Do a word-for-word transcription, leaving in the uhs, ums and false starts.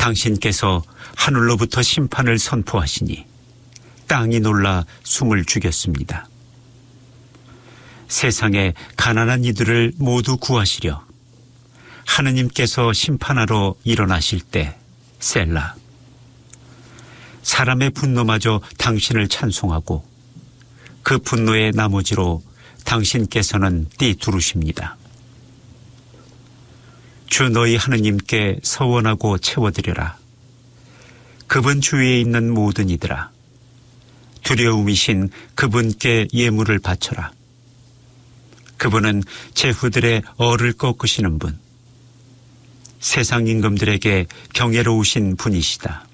당신께서 하늘로부터 심판을 선포하시니 땅이 놀라 숨을 죽였습니다. 세상의 가난한 이들을 모두 구하시려 하느님께서 심판하러 일어나실 때 셀라. 사람의 분노마저 당신을 찬송하고 그 분노의 나머지로 당신께서는 띠두르십니다. 주 너희 하느님께 서원하고 채워드려라. 그분 주위에 있는 모든 이들아, 두려움이신 그분께 예물을 바쳐라. 그분은 제후들의 얼을 꺾으시는 분, 세상 임금들에게 경애로우신 분이시다.